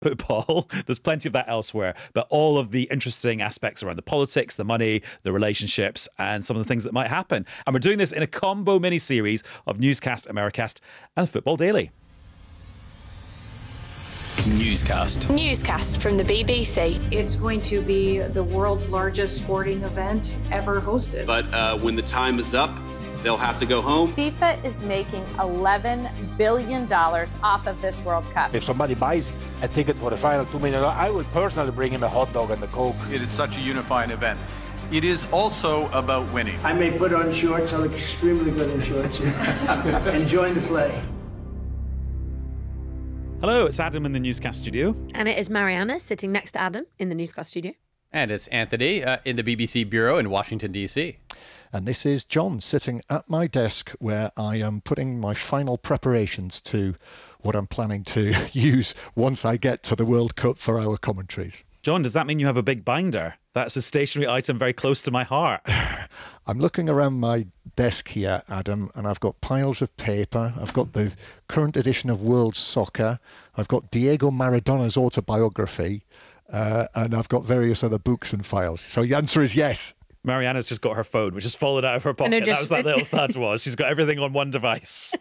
football. There's plenty of that elsewhere, but all of the interesting aspects around the politics, the money, the relationships, and some of the things that might happen. And we're doing this in a combo mini-series of Newscast, Americast, and Football Daily. Newscast from the BBC. It's going to be the world's largest sporting event ever hosted. But when the time is up, they'll have to go home. FIFA is making $11 billion off of this World Cup. If somebody buys a ticket for the final $2 million, I would personally bring him a hot dog and a Coke. It is such a unifying event. It is also about winning. I may put on shorts. I look extremely good in shorts. Enjoying the play. Hello, it's Adam in the Newscast studio. And it is Mariana sitting next to Adam in the Newscast studio. And it's Anthony in the BBC Bureau in Washington, D.C. And this is John sitting at my desk where I am putting my final preparations to what I'm planning to use once I get to the World Cup for our commentaries. John, does that mean you have a big binder? That's a stationary item very close to my heart. I'm looking around my desk here, Adam, and I've got piles of paper. I've got the current edition of World Soccer. I've got Diego Maradona's autobiography, and I've got various other books and files. So the answer is yes. Mariana's just got her phone, which has fallen out of her pocket. That was that little thud was. She's got everything on one device.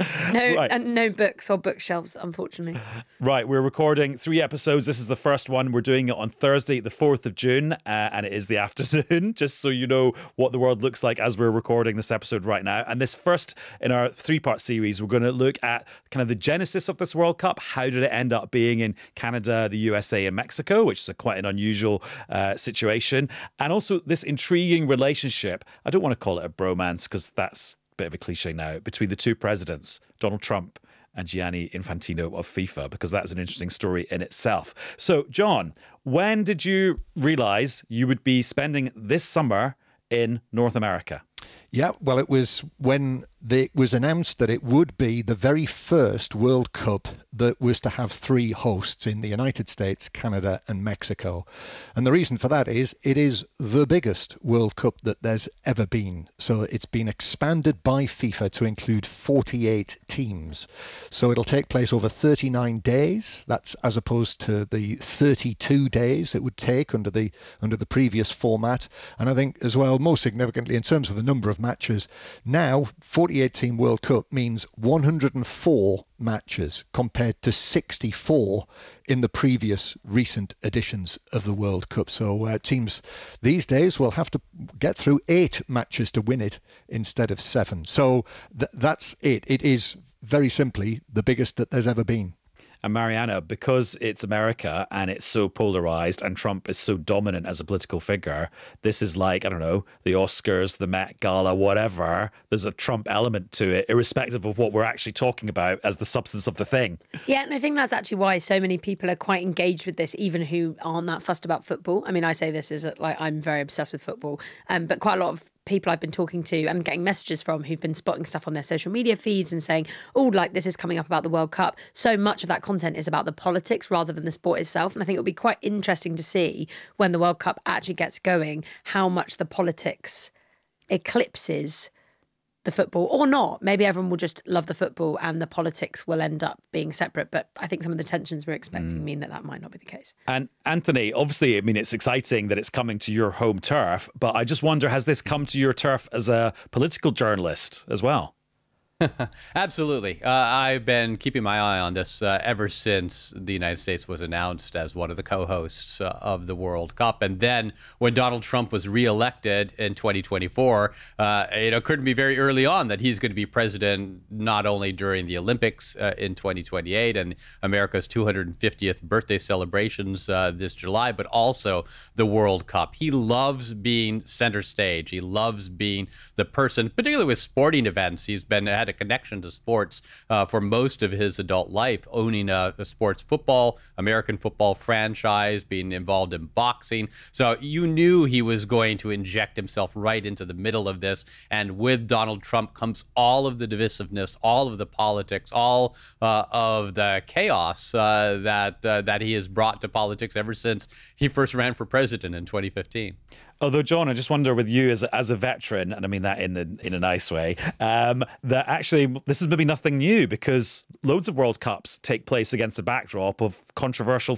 And no books or bookshelves, unfortunately. Right, we're recording 3 episodes. This is the first one. We're doing it on Thursday, the 4th of June, and it is the afternoon, just so you know what the world looks like as we're recording this episode right now. And this first in our 3-part series, we're going to look at kind of the genesis of this World Cup. How did it end up being in Canada, the USA, and Mexico, which is quite an unusual situation. And also this intriguing relationship. I don't want to call it a bromance because that's bit of a cliche now, between the two presidents, Donald Trump and Gianni Infantino of FIFA, because that's an interesting story in itself. So, John, when did you realise you would be spending this summer in North America? Yeah, well, it was when it was announced that it would be the very first World Cup that was to have 3 hosts in the United States, Canada and Mexico. And the reason for that is it is the biggest World Cup that there's ever been. So it's been expanded by FIFA to include 48 teams. So it'll take place over 39 days. That's as opposed to the 32 days it would take under the previous format. And I think as well, most significantly in terms of the number of matches, now 48-team World Cup means 104 matches compared to 64 in the previous recent editions of the World Cup. So teams these days will have to get through 8 matches to win it instead of 7. So that's it. It is very simply the biggest that there's ever been. And Mariana, because it's America and it's so polarized and Trump is so dominant as a political figure, this is like, I don't know, the Oscars, the Met Gala, whatever. There's a Trump element to it, irrespective of what we're actually talking about as the substance of the thing. Yeah, and I think that's actually why so many people are quite engaged with this, even who aren't that fussed about football. I mean, I say this as like I'm very obsessed with football, but quite a lot of people I've been talking to and getting messages from who've been spotting stuff on their social media feeds and saying, oh, like this is coming up about the World Cup. So much of that content is about the politics rather than the sport itself. And I think it'll be quite interesting to see when the World Cup actually gets going, how much the politics eclipses the football or not. Maybe everyone will just love the football and the politics will end up being separate. But I think some of the tensions we're expecting mean that might not be the case. And Anthony, obviously, I mean, it's exciting that it's coming to your home turf, but I just wonder, has this come to your turf as a political journalist as well? Absolutely. I've been keeping my eye on this ever since the United States was announced as one of the co-hosts of the World Cup. And then when Donald Trump was reelected in 2024, it occurred to me very early on that he's going to be president not only during the Olympics in 2028 and America's 250th birthday celebrations this July, but also the World Cup. He loves being center stage. He loves being the person, particularly with sporting events. He's had a connection to sports for most of his adult life, owning a sports football, American football franchise, being involved in boxing. So you knew he was going to inject himself right into the middle of this. And with Donald Trump comes all of the divisiveness, all of the politics, all of the chaos that he has brought to politics ever since he first ran for president in 2015. Although, John, I just wonder with you as a veteran, and I mean that in a nice way, that actually this is maybe nothing new because loads of World Cups take place against a backdrop of controversial